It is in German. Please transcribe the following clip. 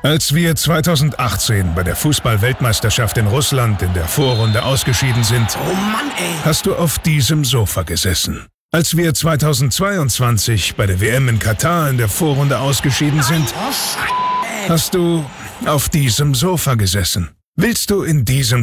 Als wir 2018 bei der Fußball-Weltmeisterschaft in Russland in der Vorrunde ausgeschieden sind, Oh Mann, ey. hast du auf diesem Sofa gesessen. Als wir 2022 bei der WM in Katar in der Vorrunde ausgeschieden sind, Oh, Scheiße, ey. hast du auf diesem Sofa gesessen. Willst du in diesem